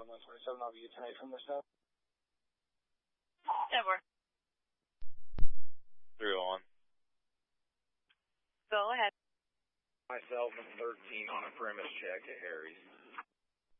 Adam 127, I'll be tonight from the south. 10-4. 301. Go ahead. Myself and 13 on a premise check at Harry's.